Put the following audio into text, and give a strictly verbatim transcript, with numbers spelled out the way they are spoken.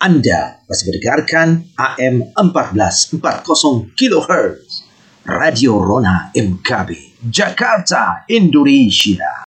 Anda masih mendengarkan A M empat belas empat puluh kilohertz Radio Rona M K B Jakarta, Indonesia.